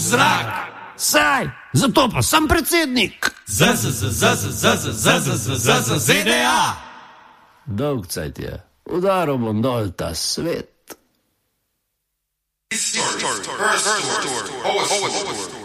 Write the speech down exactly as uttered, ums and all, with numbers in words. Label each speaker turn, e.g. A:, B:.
A: zrak.
B: Saj, zato pa sem predsednik.
A: Z D A.
B: Dolg cajt je, udaril bom dol ta svet.
C: Story, story, story, story, story, story, story, story, story.